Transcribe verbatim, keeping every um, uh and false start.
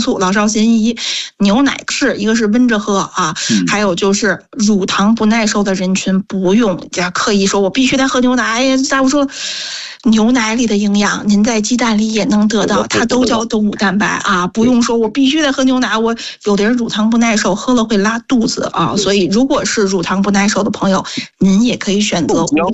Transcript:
素、老少咸宜。牛奶是一个是温着喝啊，还有就是乳糖不耐受的人群不用刻意说我必须得喝牛奶。哎呀，再不说牛奶里的营养您在鸡蛋里也能得到，它都叫动物蛋白啊，不用说我必须得喝牛奶。我有的人乳糖不耐受，喝了会拉肚子啊，所以如果是乳糖不耐受的朋友，您也可以选择无